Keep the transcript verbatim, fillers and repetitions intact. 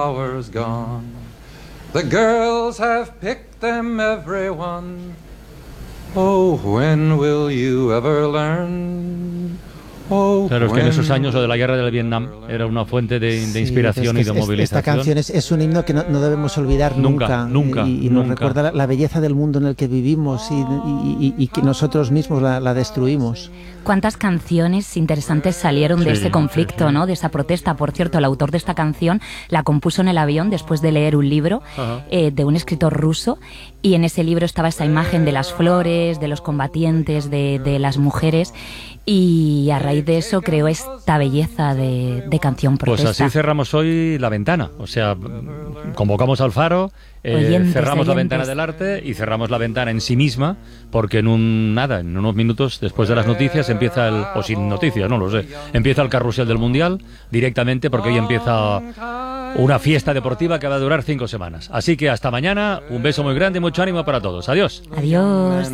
hours gone. The girls have picked them, everyone. Oh, when will you ever learn? Oh, claro, es que en esos años lo de la guerra del Vietnam era una fuente de, de Sí, inspiración es que y de es, movilización. Esta canción es, es un himno que no, no debemos olvidar Nunca, nunca. nunca, y, y nunca. nos recuerda la, la belleza del mundo en el que vivimos y, y, y, y que nosotros mismos la, la destruimos. ¿Cuántas canciones interesantes salieron de Sí, ese conflicto, sí, sí. ¿no? De esa protesta? Por cierto, el autor de esta canción la compuso en el avión después de leer un libro eh, de un escritor ruso, y en ese libro estaba esa imagen de las flores, de los combatientes, de, de las mujeres, y a raíz de eso creó esta belleza de, de canción protesta. Pues así cerramos hoy La Ventana, o sea, convocamos al Faro, eh, Oyentes, cerramos la oyentes. ventana del arte y cerramos la ventana en sí misma, porque en un nada, en unos minutos después de las noticias empieza el, o sin noticias, no lo sé, empieza el carrusel del Mundial directamente, porque hoy empieza una fiesta deportiva que va a durar cinco semanas. Así que hasta mañana, un beso muy grande y mucho ánimo para todos. Adiós. Adiós.